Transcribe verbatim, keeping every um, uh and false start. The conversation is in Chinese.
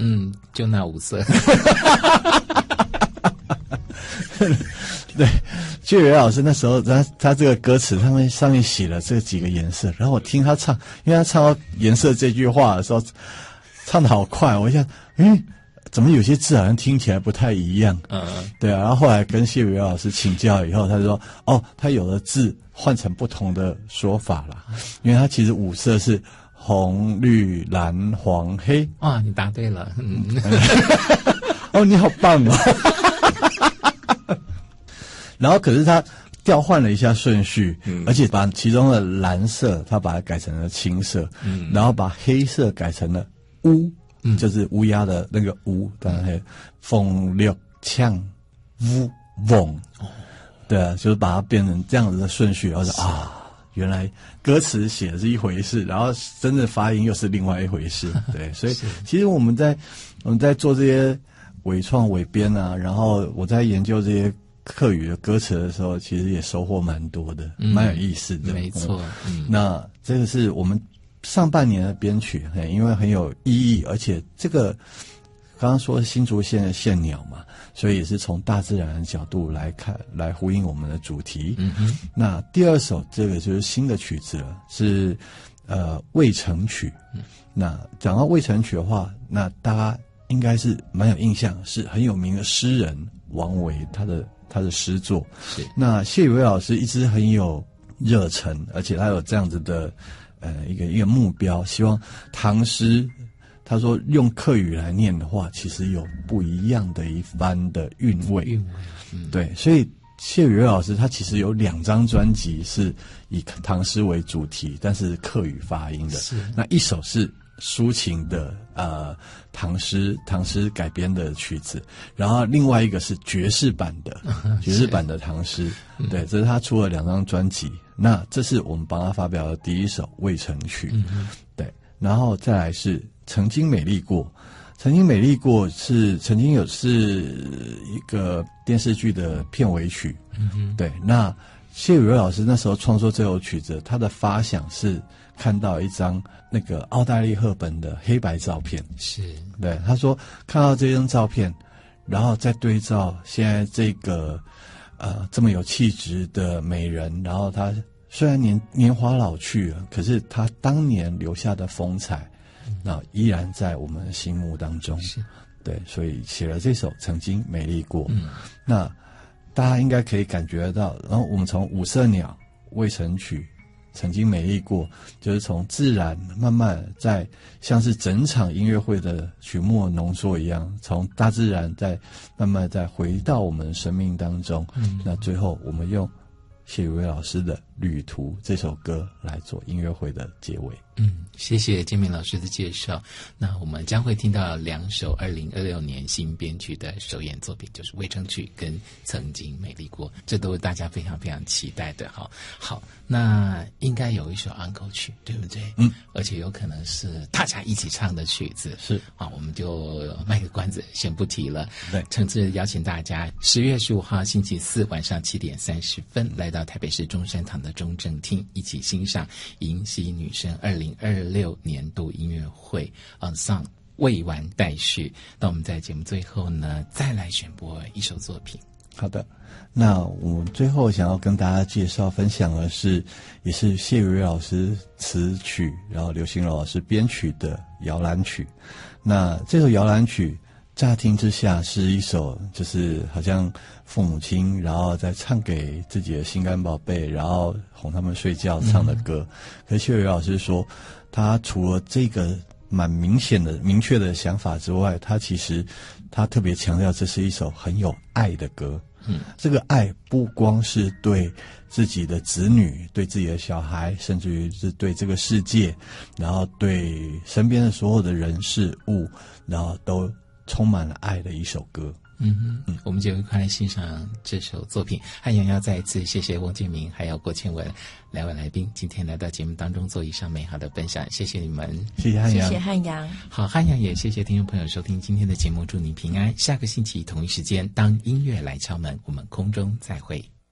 嗯，就那五色。 对，谢宇老师那时候他他这个歌词上面上面写了这几个颜色，然后我听他唱，因为他唱到颜色这句话的时候，唱得好快，我想，嗯，怎么有些字好像听起来不太一样？嗯，对啊。然后后来跟谢宇老师请教以后，他就说，哦，他有的字换成不同的说法啦，因为他其实五色是红、绿、蓝、黄、黑。 哇，你答对了，嗯， 哦，你好棒哦。然后可是他调换了一下顺序，嗯，而且把其中的蓝色他把它改成了青色，嗯，然后把黑色改成了乌，嗯，就是乌鸦的那个乌，当然风六呛乌翁，对啊，就是把它变成这样子的顺序，然后说啊，原来歌词写的是一回事，然后真的发音又是另外一回事，对，所以其实我们在我们在做这些伪创伪编啊，然后我在研究这些客语的歌词的时候，其实也收获蛮多的，蛮、嗯、有意思的。 没错，嗯， 那这个是我们上半年的编曲，因为很有意义，而且这个刚刚说新竹县的县鸟嘛，所以也是从大自然的角度来看，来呼应我们的主题。嗯哼。那第二首这个就是新的曲子了，是呃渭城曲。嗯、那讲到渭城曲的话，那大家应该是蛮有印象，是很有名的诗人王维他的。他的诗作，是那谢宇威老师一直很有热忱，而且他有这样子的呃一个一个目标，希望唐诗，他说用客语来念的话，其实有不一样的一番的韵味。韵味，嗯，对，所以谢宇威老师他其实有两张专辑是以唐诗为主题，但是客语发音的，是那一首是抒情的呃唐诗唐诗改编的曲子，然后另外一个是爵士版的爵士版的唐诗，对，这是他出了两张专辑。那这是我们帮他发表的第一首渭城曲，嗯、对，然后再来是曾经美丽过。曾经美丽过是曾经有是一个电视剧的片尾曲，嗯、对，那谢宇威老师那时候创作这首曲子，他的发想是看到一张那个奥黛丽·赫本的黑白照片，是对他说看到这张照片，然后再对照现在这个呃这么有气质的美人，然后她虽然年年华老去了，可是她当年留下的风采，那依然在我们的心目当中。是对，所以写了这首《曾经美丽过》。嗯，那大家应该可以感觉得到，然后我们从五色鸟、渭城曲、曾经美丽过，就是从自然慢慢在像是整场音乐会的曲目浓缩一样，从大自然再慢慢再回到我们生命当中。嗯，那最后我们用谢宇威老师的《旅途》这首歌来做音乐会的结尾。 嗯，谢谢建明老师的介绍。那我们将会听到两首二零二六年新编曲的首演作品，就是《渭城曲》跟《曾经美丽过》，这都是大家非常非常期待的哈。好，那应该有一首安可曲，对不对？嗯，而且有可能是大家一起唱的曲子。是啊，我们就卖个关子，先不提了。对，诚挚邀请大家十月十五号星期四晚上七点三十分来到台北市中山堂的中正厅，一起欣赏迎曦女声二零二六年度音乐会 Unsung 未完待续。那我们在节目最后呢，再来选播一首作品。 好的，那我们最后想要跟大家介绍分享的是，也是谢宇威老师词曲，然后刘心柔老师编曲的摇篮曲。那这首摇篮曲乍听之下是一首就是好像父母亲然后再唱给自己的心肝宝贝，然后哄他们睡觉唱的歌。嗯、可是谢宇威老师说，他除了这个蛮明显的明确的想法之外，他其实他特别强调这是一首很有爱的歌。嗯，这个爱不光是对自己的子女，对自己的小孩，甚至于是对这个世界，然后对身边的所有的人事物，然后都充满了爱的一首歌。 嗯哼，嗯，我们就快来欣赏这首作品。汉阳要再一次谢谢翁建明还有郭倩文两位来宾，今天来到节目当中做以上美好的分享，谢谢你们， 谢谢汉阳， 谢谢汉阳。 好，汉阳也谢谢听众朋友收听今天的节目，祝你平安。下个星期同一时间，当音乐来敲门，我们空中再会。